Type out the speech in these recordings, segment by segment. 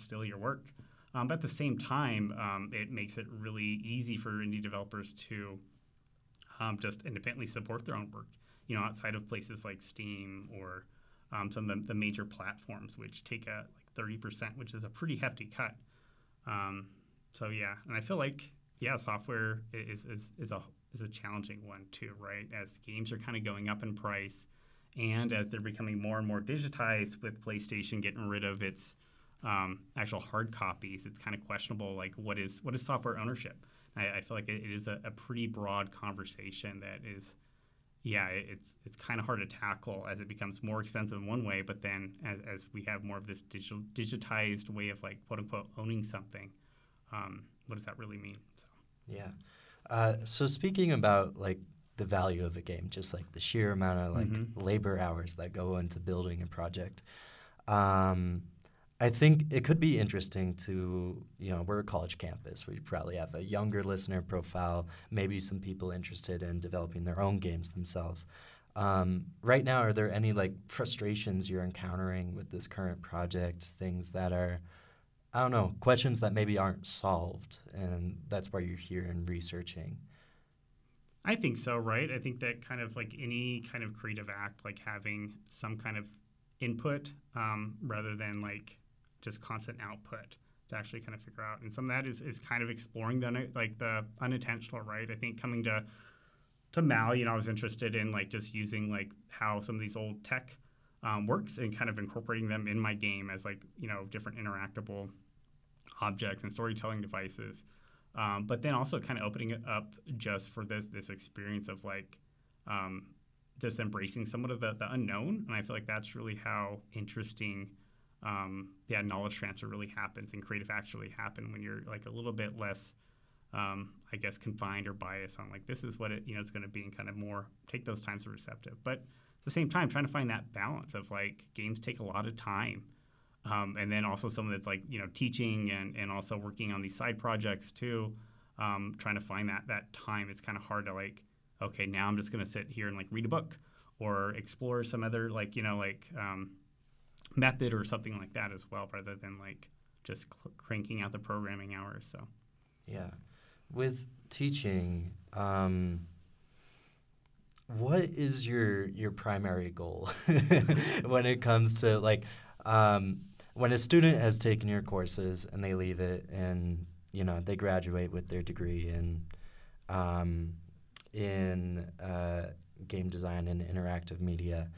steal your work. But at the same time, it makes it really easy for indie developers to just independently support their own work, outside of places like Steam or some of the major platforms, which take a 30%, which is a pretty hefty cut. So yeah, and I feel like software is a challenging one too, right? As games are kind of going up in price, and as they're becoming more and more digitized, with PlayStation getting rid of its actual hard copies, it's kind of questionable. Like, what is software ownership? I feel like it is a pretty broad conversation that is, it's kind of hard to tackle as it becomes more expensive in one way, but then as we have more of this digitized way of like quote unquote owning something, what does that really mean? So. Yeah. So speaking about like the value of a game, just like the sheer amount of like labor hours that go into building a project, I think it could be interesting to, we're a college campus. We probably have a younger listener profile, maybe some people interested in developing their own games themselves. Right now, are there any like frustrations you're encountering with this current project, things that are, I don't know, questions that maybe aren't solved, and that's why you're here and researching? I think so, right? I think that kind of like any kind of creative act, like having some kind of input rather than like just constant output to actually kind of figure out. And some of that is kind of exploring the unintentional, right? I think coming to Mal, I was interested in like just using like how some of these old tech works and kind of incorporating them in my game as like, different interactable objects and storytelling devices. But then also kind of opening it up just for this experience of like just embracing somewhat of the unknown. And I feel like that's really how interesting knowledge transfer really happens and creative actually happen when you're like a little bit less, I guess, confined or biased on like this is what it's going to be, and kind of more take those times to receptive. But at the same time, trying to find that balance of like games take a lot of time. And then also some that's like, teaching and also working on these side projects too, trying to find that time. It's kind of hard to like, okay, now I'm just going to sit here and like read a book or explore some other like, method or something like that as well, rather than like just cranking out the programming hours. So, yeah. With teaching, what is your primary goal when it comes to like, when a student has taken your courses and they leave it and they graduate with their degree in game design and interactive media,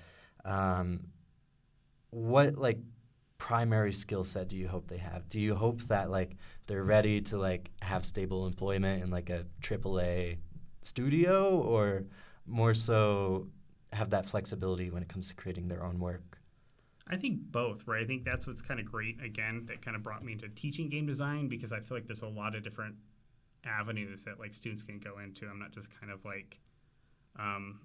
what like primary skill set do you hope they have? Do you hope that like they're ready to like have stable employment in like a AAA studio, or more so have that flexibility when it comes to creating their own work? I think both, right? I think that's what's kind of great, again, that kind of brought me into teaching game design, because I feel like there's a lot of different avenues that like students can go into. I'm not just kind of like, I'm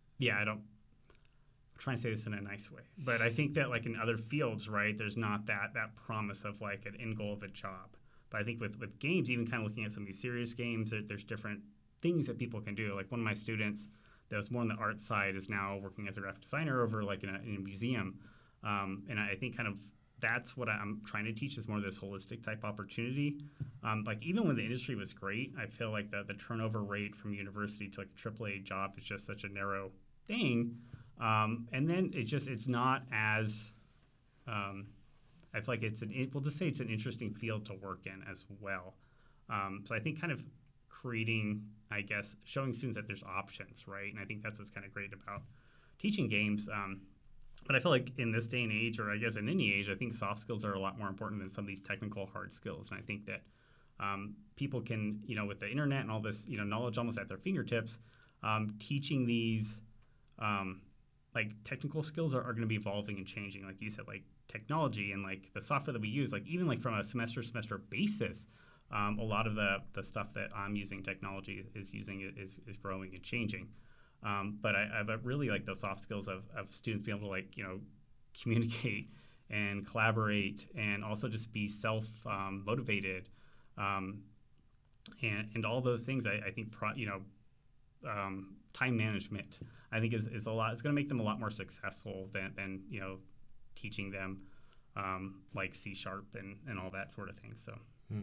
trying to say this in a nice way, but I think that like in other fields, right, there's not that promise of like an end goal of a job. But I think with games, even kind of looking at some of these serious games, there's different things that people can do. Like one of my students that was more on the art side is now working as a graphic designer over like in a museum. And I think kind of that's what I'm trying to teach, is more of this holistic type opportunity. Like even when the industry was great, I feel like the turnover rate from university to like a AAA job is just such a narrow thing. And then it's not as, I feel like we'll just say it's an interesting field to work in as well. So I think kind of creating, I guess, showing students that there's options, right? And I think that's what's kind of great about teaching games. But I feel like in this day and age, or I guess in any age, I think soft skills are a lot more important than some of these technical hard skills. And I think that people can, with the internet and all this, knowledge almost at their fingertips, teaching these like technical skills are going to be evolving and changing. Like you said, like technology and like the software that we use, like even like from a semester basis, a lot of the stuff that I'm using technology is growing and changing. But I really like those soft skills of students being able to like, communicate and collaborate, and also just be motivated, and all those things. I think time management, I think is a lot. It's going to make them a lot more successful than teaching them like C# and all that sort of thing. So.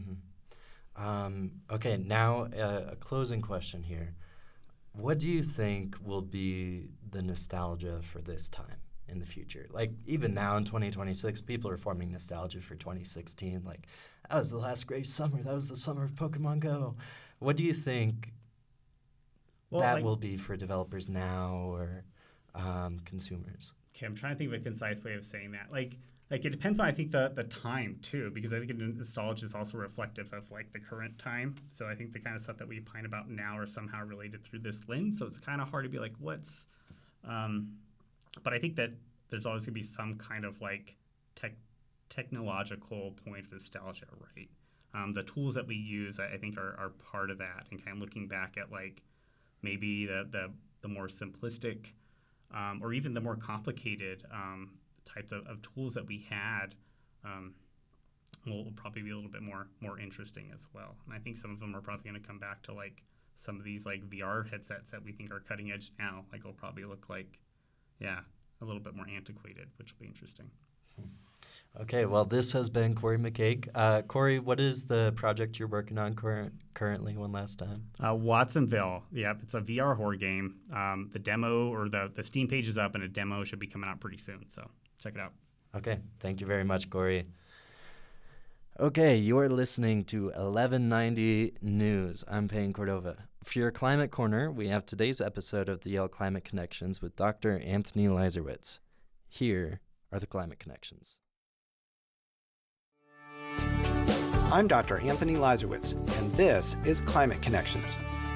Okay, now a closing question here. What do you think will be the nostalgia for this time in the future? Like, even now in 2026, people are forming nostalgia for 2016. Like, that was the last great summer. That was the summer of Pokemon Go. What do you think will be for developers now or consumers? Okay, I'm trying to think of a concise way of saying that. Like it depends on, I think, the time too, because I think nostalgia is also reflective of like the current time. So I think the kind of stuff that we pine about now are somehow related through this lens. So it's kind of hard to be like, what's, but I think that there's always gonna be some kind of like technological point of nostalgia, right? The tools that we use, I think, are part of that, and kind of looking back at like maybe the more simplistic or even the more complicated types of tools that we had will probably be a little bit more interesting as well. And I think some of them are probably going to come back to like some of these like VR headsets that we think are cutting edge now. Like will probably look like, a little bit more antiquated, which will be interesting. Okay, well, this has been Corey McCaig. Corey, what is the project you're working on currently one last time? Watsonville. Yep, it's a VR horror game. The demo or the Steam page is up, and a demo should be coming out pretty soon. So check it out. Okay, thank you very much, Corey. Okay, you are listening to 1190 News. I'm Payne Cordova. For your Climate Corner, we have today's episode of the Yale Climate Connections with Dr. Anthony Leiserowitz. Here are the Climate Connections. I'm Dr. Anthony Leiserowitz, and this is Climate Connections.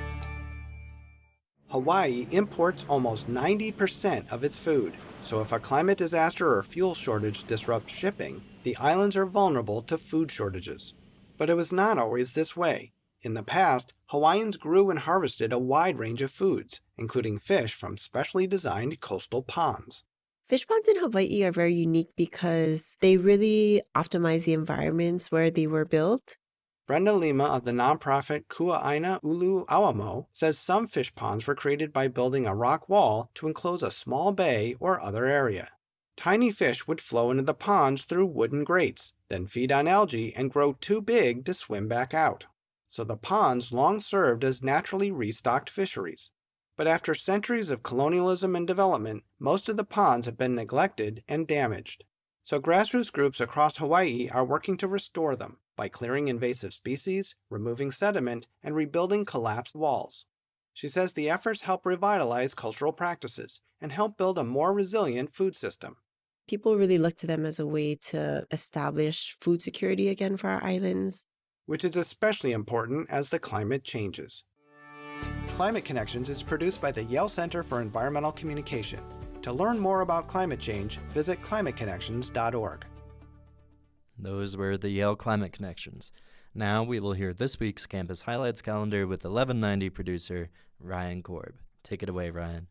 Hawaii imports almost 90% of its food, so if a climate disaster or fuel shortage disrupts shipping, the islands are vulnerable to food shortages. But it was not always this way. In the past, Hawaiians grew and harvested a wide range of foods, including fish from specially designed coastal ponds. Fish ponds in Hawaii are very unique because they really optimize the environments where they were built. Brenda Lima of the nonprofit Kua'aina Ulu Awamo says some fish ponds were created by building a rock wall to enclose a small bay or other area. Tiny fish would flow into the ponds through wooden grates, then feed on algae and grow too big to swim back out. So the ponds long served as naturally restocked fisheries. But after centuries of colonialism and development, most of the ponds have been neglected and damaged. So grassroots groups across Hawaii are working to restore them by clearing invasive species, removing sediment, and rebuilding collapsed walls. She says the efforts help revitalize cultural practices and help build a more resilient food system. People really look to them as a way to establish food security again for our islands, which is especially important as the climate changes. Climate Connections is produced by the Yale Center for Environmental Communication. To learn more about climate change, visit climateconnections.org. Those were the Yale Climate Connections. Now we will hear this week's Campus Highlights calendar with 1190 producer Ryan Korb. Take it away, Ryan.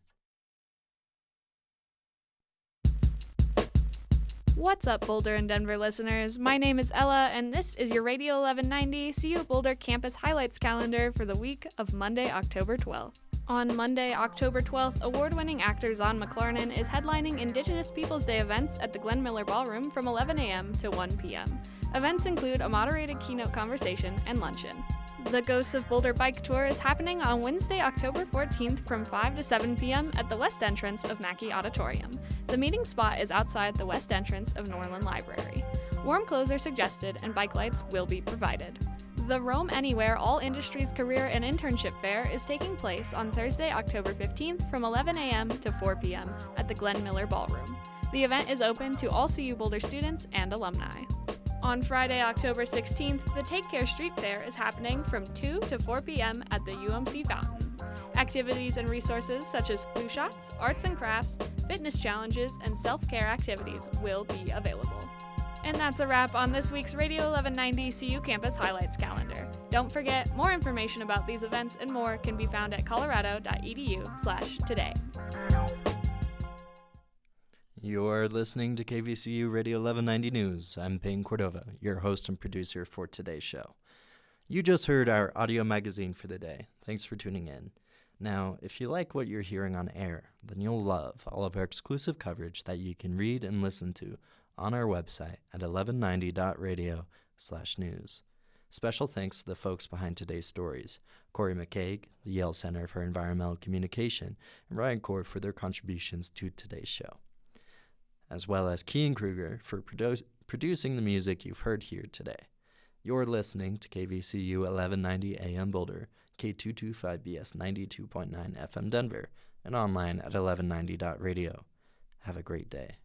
What's up, Boulder and Denver listeners? My name is Ella, and this is your Radio 1190 CU Boulder Campus Highlights calendar for the week of Monday, October 12th. On Monday, October 12th, award-winning actor Zahn McLarnon is headlining Indigenous Peoples Day events at the Glenn Miller Ballroom from 11 a.m. to 1 p.m. Events include a moderated keynote conversation and luncheon. The Ghosts of Boulder Bike Tour is happening on Wednesday, October 14th from 5 to 7 p.m. at the west entrance of Mackey Auditorium. The meeting spot is outside the west entrance of Norland Library. Warm clothes are suggested and bike lights will be provided. The Roam Anywhere All Industries Career and Internship Fair is taking place on Thursday, October 15th from 11 a.m. to 4 p.m. at the Glenn Miller Ballroom. The event is open to all CU Boulder students and alumni. On Friday, October 16th, the Take Care Street Fair is happening from 2 to 4 p.m. at the UMC Fountain. Activities and resources such as flu shots, arts and crafts, fitness challenges, and self-care activities will be available. And that's a wrap on this week's Radio 1190 CU Campus Highlights calendar. Don't forget, more information about these events and more can be found at colorado.edu/today. You're listening to KVCU Radio 1190 News. I'm Payne Cordova, your host and producer for today's show. You just heard our audio magazine for the day. Thanks for tuning in. Now, if you like what you're hearing on air, then you'll love all of our exclusive coverage that you can read and listen to on our website at 1190.radio/news. Special thanks to the folks behind today's stories, Corey McCaig, the Yale Center for Environmental Communication, and Ryan Cord for their contributions to today's show, as well as Kean Kruger for producing the music you've heard here today. You're listening to KVCU 1190 AM Boulder, K225BS 92.9 FM Denver, and online at 1190.radio. Have a great day.